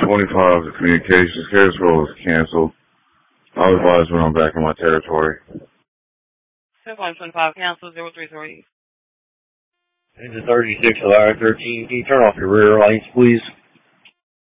25, the communications carrier roll is canceled. I'll advise when I'm back in my territory. 10.25 cancel 0338. Engine 36 of I-13. Can you turn off your rear lights, please?